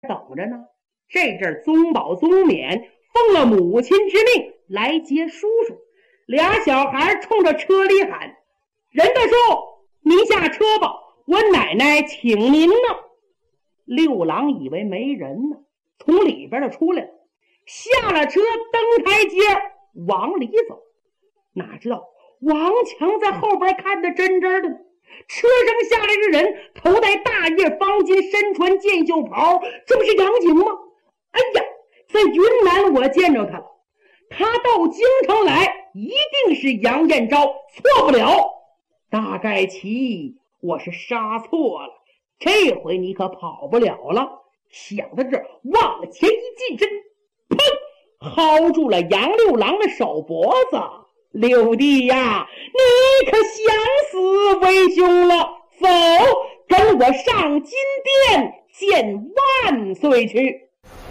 等着呢。这阵宗保、宗勉奉了母亲之命来接叔叔，俩小孩冲着车里喊：“人的时候您下车吧，我奶奶请您呢。”六郎以为没人呢，从里边就出来了，下了车登台阶往里走。哪知道王强在后边看得真真的呢。车上下来个人，头戴大叶方巾，身穿箭袖袍，这不是杨景吗？哎呀，在云南我见着他了，他到京城来一定是杨彦昭，错不了。大概其我是杀错了，这回你可跑不了了。想到这儿，往前一近身，砰，薅住了杨六郎的手脖子。六弟呀，你可想死为兄了，走，跟我上金殿见万岁去。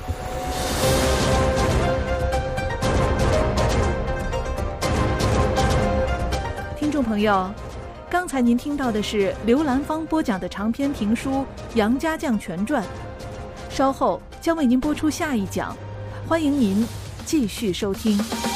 听众朋友，刚才您听到的是刘兰芳播讲的长篇评书《杨家将全传》，稍后将为您播出下一讲，欢迎您继续收听。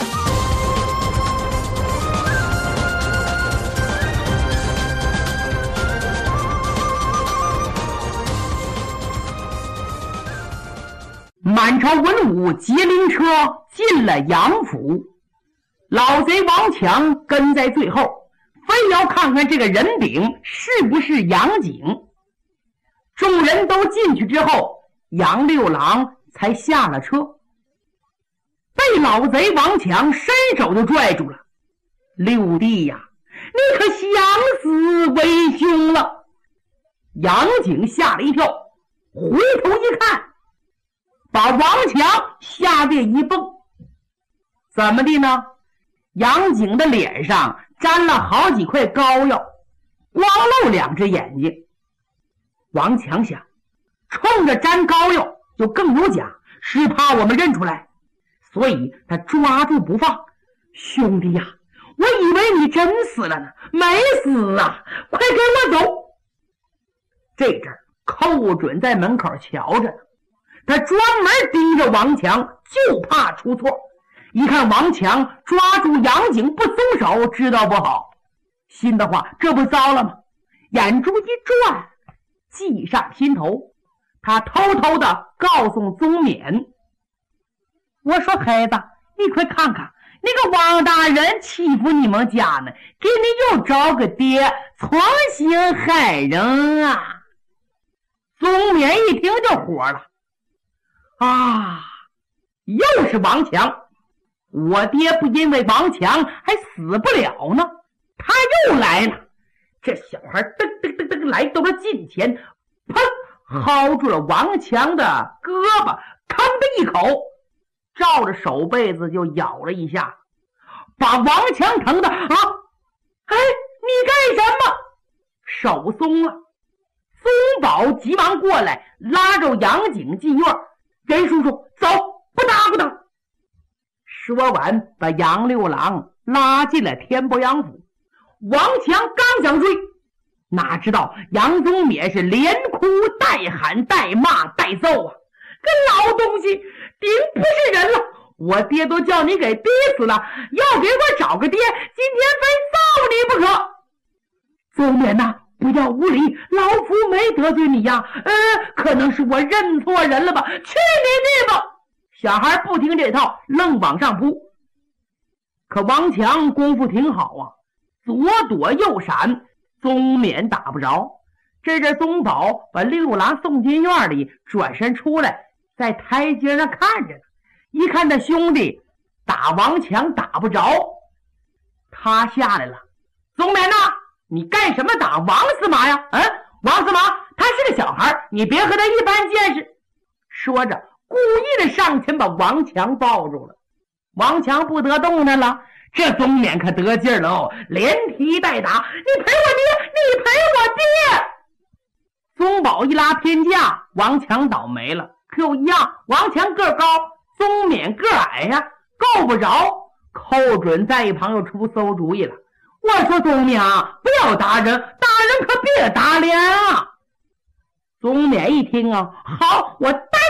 满朝文武劫灵车进了杨府，老贼王强跟在最后，非要看看这个人饼是不是杨景。众人都进去之后，杨六郎才下了车，被老贼王强伸手就拽住了。六弟呀，你可想死为兄了。杨景吓了一跳，回头一看，把王强吓得一蹦。怎么的呢？杨景的脸上沾了好几块膏药，光露两只眼睛。王强想，冲着沾膏药就更有假，是怕我们认出来，所以他抓住不放。兄弟呀，我以为你真死了呢，没死啊，快跟我走。这阵寇准在门口瞧着呢，他专门盯着王强，就怕出错。一看王强抓住杨景不松手，知道不好，心的话这不糟了吗？眼珠一转，计上心头，他偷偷的告诉宗勉：“我说孩子，你快看看，那个王大人欺负你们家呢，给你又找个爹，存心害人啊！”宗勉一听就火了，啊，又是王强！我爹不因为王强还死不了呢，他又来了。这小孩噔噔噔噔来到了近前，砰，薅住了王强的胳膊，吭的一口，照着手背子就咬了一下，把王强疼的啊！哎，你干什么？手松了。宗保急忙过来，拉着杨景进院。任叔叔，走，不打不打。说完，把杨六郎拉进了天波杨府。王强刚想追，哪知道杨宗勉是连哭带喊带骂带揍啊！个老东西，顶不是人了！我爹都叫你给逼死了，要给我找个爹，今天非揍你不可！宗勉呐，不要无礼，老夫没得罪你呀，可能是我认错人了吧，去你的吧！小孩不听这套，愣往上扑。可王强功夫挺好啊，左躲右闪，宗勉打不着。这阵宗保把六郎送进院里，转身出来，在台阶上看着呢。一看这兄弟打王强打不着，他下来了。宗勉呐，你干什么打王司马呀？王司马他是个小孩，你别和他一般见识。说着故意的上前把王强抱住了。王强不得动弹了，这宗勉可得劲了哦，连踢带打，你赔我爹，你赔我爹！宗保一拉偏架，王强倒霉了。可又一样，王强个高，宗勉个矮呀，够不着。寇准在一旁又出馊主意了，我说宗勉啊，不要打人，打人可别打脸啊！宗勉一听啊，好，我